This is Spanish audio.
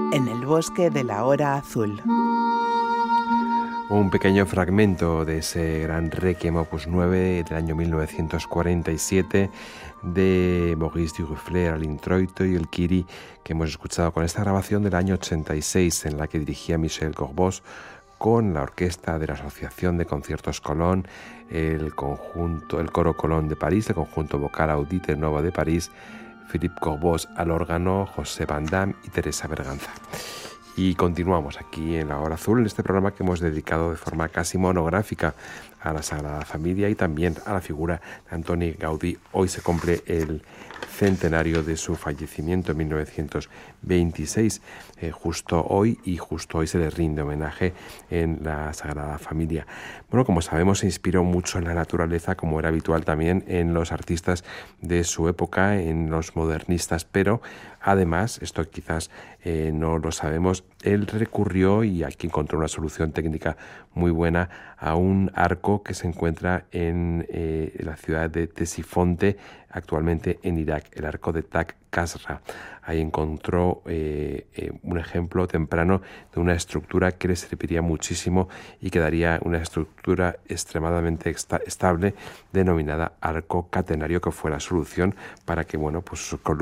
En el bosque de la hora azul. Un pequeño fragmento de ese gran Requiem Opus 9 del año 1947 de Maurice Duruflé al introito y el Kyrie, que hemos escuchado con esta grabación del año 86 en la que dirigía Michel Corbos con la orquesta de la Asociación de Conciertos Colón, el coro Colón de París, el conjunto vocal Audite Novo de París, Philippe Corbos al órgano, José Van Damme y Teresa Berganza. Y continuamos aquí en La Hora Azul, en este programa que hemos dedicado de forma casi monográfica a la Sagrada Familia y también a la figura de Antoni Gaudí. Hoy se cumple el centenario de su fallecimiento en 1926, justo hoy se le rinde homenaje en la Sagrada Familia. Bueno, como sabemos, se inspiró mucho en la naturaleza, como era habitual también en los artistas de su época, en los modernistas, pero además, esto quizás no lo sabemos, él recurrió, y aquí encontró una solución técnica muy buena, a un arco que se encuentra en la ciudad de Ctesifonte, actualmente en Irak, el arco de Tak Kasra. Ahí encontró un ejemplo temprano de una estructura que le serviría muchísimo y que daría una estructura extremadamente estable denominada arco catenario, que fue la solución para que, bueno, pues sus columnas